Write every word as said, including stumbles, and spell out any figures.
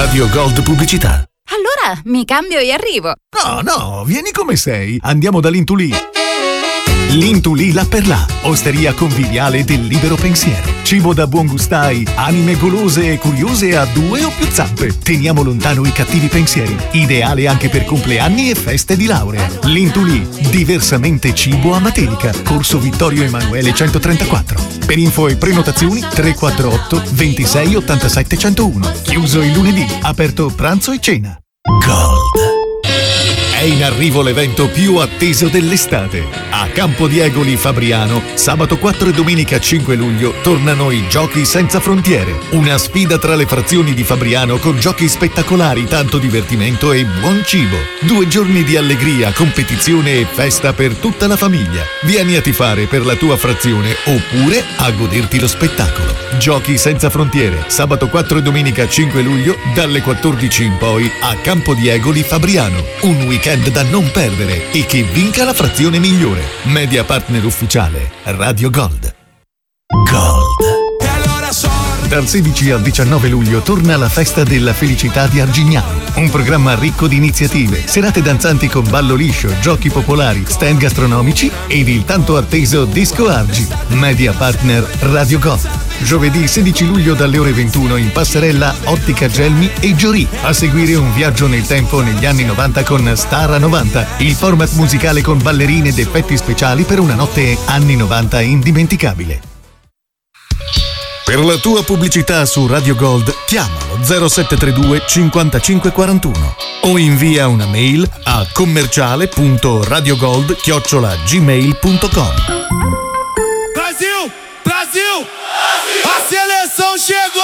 Radio Gold Pubblicità. Allora mi cambio e arrivo. No, no, vieni come sei. Andiamo da Lintulì. Lintulì là per là, osteria conviviale del libero pensiero. Cibo da buon gustai, anime golose e curiose a due o più zampe. Teniamo lontano i cattivi pensieri. Ideale anche per compleanni e feste di laurea. Lintulì, diversamente cibo a Matelica. Corso Vittorio Emanuele centotrentaquattro. Per info e prenotazioni tre quattro otto ventisei ottantasette centouno. Chiuso il lunedì, aperto pranzo e cena. Gold. È in arrivo l'evento più atteso dell'estate. A Campodiegoli Fabriano, sabato quattro e domenica cinque luglio, tornano i Giochi Senza Frontiere. Una sfida tra le frazioni di Fabriano con giochi spettacolari, tanto divertimento e buon cibo. Due giorni di allegria, competizione e festa per tutta la famiglia. Vieni a tifare per la tua frazione oppure a goderti lo spettacolo. Giochi Senza Frontiere, sabato quattro e domenica cinque luglio, dalle quattordici in poi, a Campodiegoli Fabriano. Un weekend da non perdere e che vinca la frazione migliore. Media partner ufficiale Radio Gold. Gold. Dal sedici al diciannove luglio torna la festa della felicità di Argignano. Un programma ricco di iniziative, serate danzanti con ballo liscio, giochi popolari, stand gastronomici ed il tanto atteso Disco Argi. Media partner Radio Gold. Giovedì sedici luglio dalle ore ventuno in passerella Ottica Gelmi e Giorì. A seguire un viaggio nel tempo negli anni novanta con Star a novanta, il format musicale con ballerine ed effetti speciali per una notte anni novanta indimenticabile. Per la tua pubblicità su Radio Gold chiamalo zero sette tre due cinquantacinque quarantuno o invia una mail a commerciale punto radiogold chiocciola gmail punto com. Brasil! Brasil! A seleção chegou!